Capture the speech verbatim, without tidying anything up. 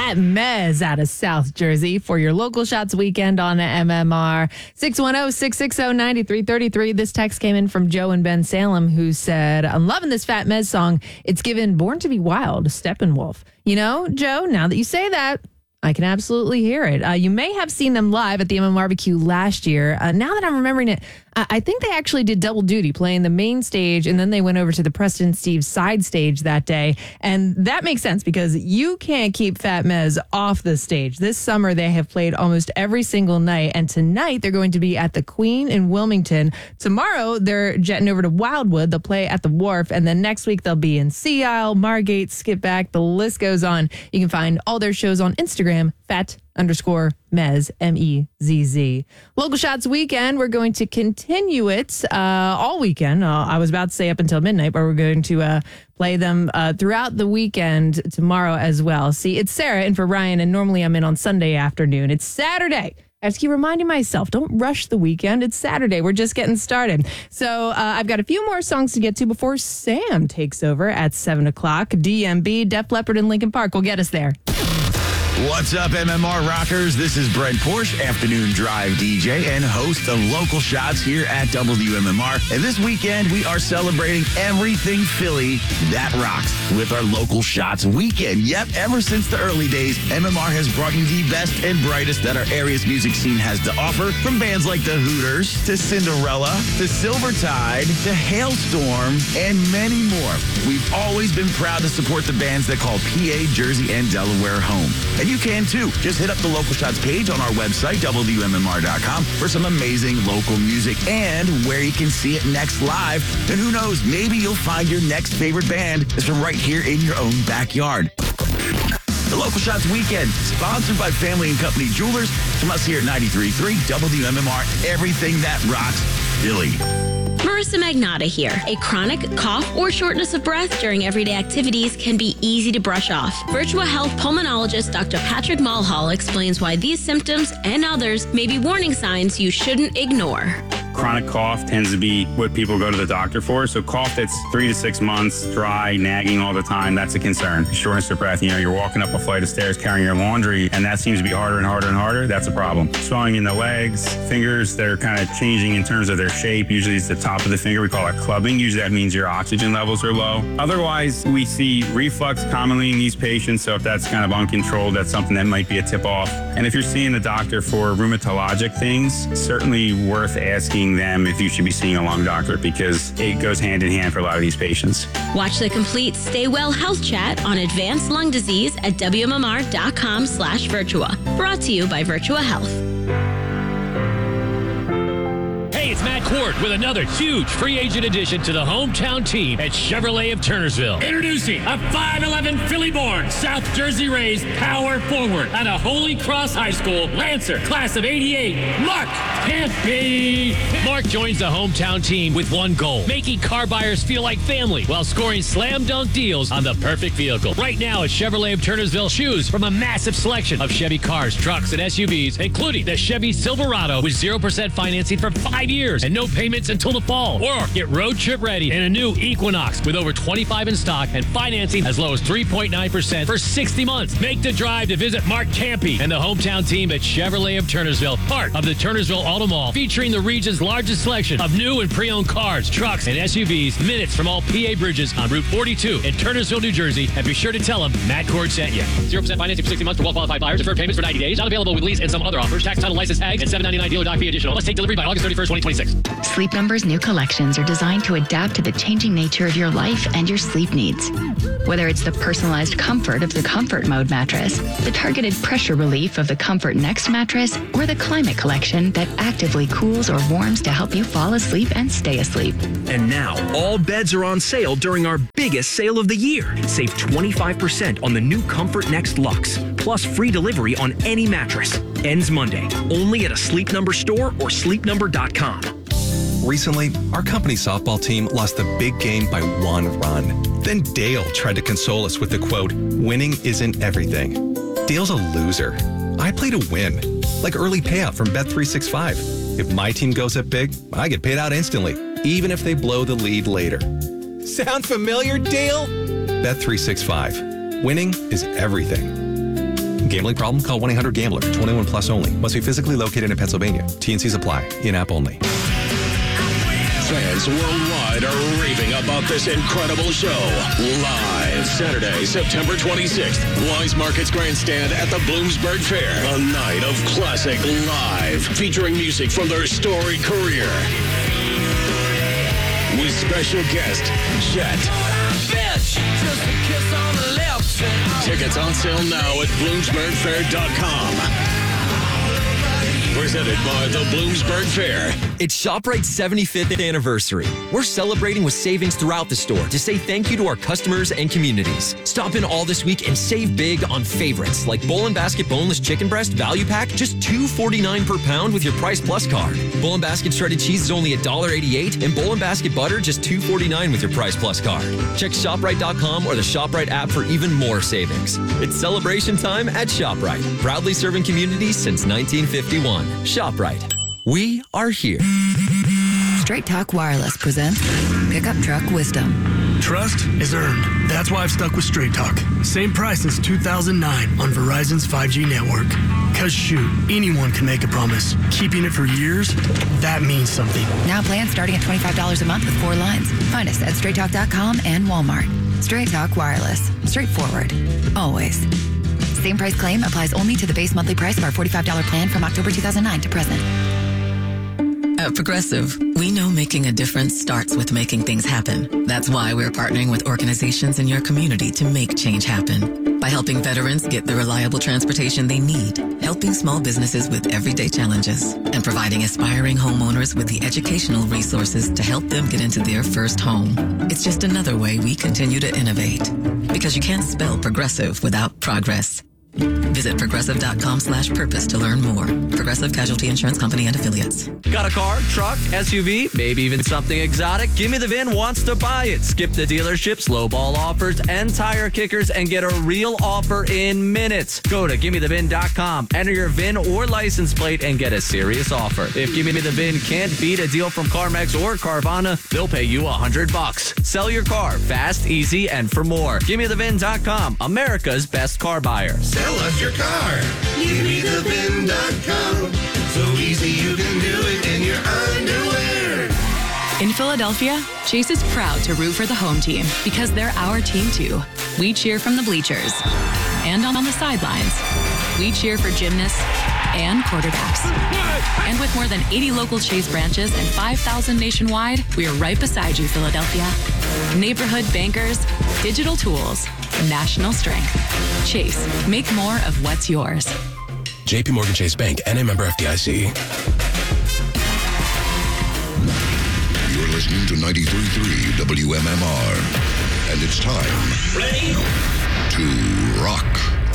Fat Mez out of South Jersey for your local shots weekend on M M R. six one zero, six six zero, nine three three three. This text came in from Joe in Ben Salem, who said, I'm loving this Fat Mez song. It's given Born to Be Wild, Steppenwolf. You know, Joe, now that you say that, I can absolutely hear it. Uh, you may have seen them live at the M M R B Q last year. Uh, now that I'm remembering it, uh, I think they actually did double duty, playing the main stage, and then they went over to the Preston Steve side stage that day. And that makes sense because you can't keep Fat Mez off the stage. This summer, they have played almost every single night, and tonight they're going to be at the Queen in Wilmington. Tomorrow, they're jetting over to Wildwood. They'll play at the Wharf, and then next week they'll be in Sea Isle, Margate, Skipback. The list goes on. You can find all their shows on Instagram, Fat underscore Mez, M E Z Z. Local Shots Weekend, we're going to continue it uh, all weekend. Uh, I was about to say up until midnight, but we're going to uh, play them uh, throughout the weekend tomorrow as well. See, it's Sarah in for Ryan, and normally I'm in on Sunday afternoon. It's Saturday. I have to keep reminding myself, don't rush the weekend. It's Saturday. We're just getting started. So uh, I've got a few more songs to get to before Sam takes over at seven o'clock. D M B, Def Leppard, and Linkin Park will get us there. What's up, M M R Rockers? This is Brent Porsche, afternoon drive D J and host of Local Shots here at W M M R. And this weekend, we are celebrating everything Philly that rocks with our Local Shots Weekend. Yep, ever since the early days, M M R has brought you the best and brightest that our area's music scene has to offer, from bands like the Hooters, to Cinderella, to Silvertide, to Hailstorm, and many more. We've always been proud to support the bands that call P A, Jersey, and Delaware home. And you can too. Just hit up the Local Shots page on our website, W M M R dot com, for some amazing local music and where you can see it next live. And who knows, maybe you'll find your next favorite band is from right here in your own backyard. The Local Shots Weekend, sponsored by Family and Company Jewelers, from us here at ninety-three point three W M M R, everything that rocks Philly. Marissa Magnotta here. A chronic cough or shortness of breath during everyday activities can be easy to brush off. Virtua Health pulmonologist Doctor Patrick Mulhall explains why these symptoms and others may be warning signs you shouldn't ignore. Chronic cough tends to be what people go to the doctor for. So cough that's three to six months, dry, nagging all the time, that's a concern. Shortness of breath, you know, you're walking up a flight of stairs carrying your laundry, and that seems to be harder and harder and harder, that's a problem. Swelling in the legs, fingers that are kind of changing in terms of their shape. Usually it's the top of the finger. We call it clubbing. Usually that means your oxygen levels are low. Otherwise, we see reflux commonly in these patients. So if that's kind of uncontrolled, that's something that might be a tip off. And if you're seeing the doctor for rheumatologic things, certainly worth asking them if you should be seeing a lung doctor, because it goes hand in hand for a lot of these patients. Watch the complete Stay Well Health Chat on advanced lung disease at W M M R dot com slash Virtua. Brought to you by Virtua Health. Hey, it's Matt Cord with another huge free agent addition to the hometown team at Chevrolet of Turnersville. Introducing a five eleven Philly-born South Jersey-raised power forward out of Holy Cross High School, Lancer, class of eighty-eight, Mark Campy. Mark joins the hometown team with one goal: making car buyers feel like family while scoring slam dunk deals on the perfect vehicle. Right now at Chevrolet of Turnersville, choose from a massive selection of Chevy cars, trucks, and S U Vs, including the Chevy Silverado with zero percent financing for five years and no payments until the fall. Or get road trip ready in a new Equinox with over twenty-five in stock and financing as low as three point nine percent for sixty months. Make the drive to visit Mark Campy and the hometown team at Chevrolet of Turnersville, part of the Turnersville Auto Mall, featuring the region's largest selection of new and pre-owned cars, trucks, and S U Vs, minutes from all P A bridges on Route forty-two in Turnersville, New Jersey. And be sure to tell them Matt Cord sent you. zero percent financing for sixty months for well-qualified buyers. Deferred payments for ninety days. Not available with lease and some other offers. Tax, title, license, tags, and seven ninety-nine dealer doc fee additional. Let's take delivery by August thirty-first, twenty twenty-six. Sleep Number's new collections are designed to adapt to the changing nature of your life and your sleep needs. Whether it's the personalized comfort of the Comfort Mode mattress, the targeted pressure relief of the Comfort Next mattress, or the Climate Collection that actively cools or warms to help you fall asleep and stay asleep. And now, all beds are on sale during our biggest sale of the year. Save twenty-five percent on the new Comfort Next Luxe, plus free delivery on any mattress. Ends Monday, only at a Sleep Number store or sleep number dot com. Recently, our company softball team lost the big game by one run. Then Dale tried to console us with the quote, "Winning isn't everything." Dale's a loser. I play to win, like early payout from Bet three sixty-five. If my team goes up big, I get paid out instantly, even if they blow the lead later. Sound familiar, Dale? Bet three sixty-five. Winning is everything. Gambling problem? Call one eight hundred gambler. twenty-one plus only. Must be physically located in Pennsylvania. T and Cs apply. In-app only. Fans worldwide are raving about this incredible show. Live Saturday, September twenty-sixth, Wise Markets Grandstand at the Bloomsburg Fair. A night of classic live, featuring music from their storied career. With special guest, Jet. Tickets on sale now at bloomsburg fair dot com. Presented by the Bloomsburg Fair. It's ShopRite's seventy-fifth anniversary. We're celebrating with savings throughout the store to say thank you to our customers and communities. Stop in all this week and save big on favorites like Bowl and Basket Boneless Chicken Breast Value Pack, just two forty-nine per pound with your Price Plus card. Bowl and Basket Shredded Cheese is only one dollar eighty-eight, and Bowl and Basket Butter just two forty-nine with your Price Plus card. Check ShopRite dot com or the ShopRite app for even more savings. It's celebration time at ShopRite. Proudly serving communities since nineteen fifty-one. ShopRite. We are here. Straight Talk Wireless presents Pickup Truck Wisdom. Trust is earned. That's why I've stuck with Straight Talk. Same price since two thousand nine on Verizon's five G network. Cause shoot, anyone can make a promise. Keeping it for years, that means something. Now plans starting at twenty-five dollars a month with four lines. Find us at straight talk dot com and Walmart. Straight Talk Wireless. Straightforward. Always. Same price claim applies only to the base monthly price of our forty-five dollars plan from October two thousand nine to present. At Progressive, we know making a difference starts with making things happen. That's why we're partnering with organizations in your community to make change happen. By helping veterans get the reliable transportation they need, helping small businesses with everyday challenges, and providing aspiring homeowners with the educational resources to help them get into their first home. It's just another way we continue to innovate. Because you can't spell progressive without progress. Visit progressive dot com slash purpose to learn more. Progressive Casualty Insurance Company and Affiliates. Got a car, truck, S U V, maybe even something exotic? Gimme the V I N wants to buy it. Skip the dealership, lowball offers, and tire kickers and get a real offer in minutes. Go to gimme the V I N dot com, enter your V I N or license plate, and get a serious offer. If Gimme the V I N can't beat a deal from CarMax or Carvana, they'll pay you a hundred bucks. Sell your car fast, easy, and for more. gimme the V I N dot com, America's best car buyer. Sell us your car. gimme the V I N dot com. So easy you can do it in your underwear. In Philadelphia, Chase is proud to root for the home team because they're our team too. We cheer from the bleachers and on the sidelines. We cheer for gymnasts and quarterbacks. And with more than eighty local Chase branches and five thousand nationwide, we are right beside you, Philadelphia. Neighborhood bankers, digital tools, national strength. Chase, make more of what's yours. J P Morgan Chase Bank, N A member F D I C. You're listening to ninety-three point three W M M R. And it's time Ready? to rock.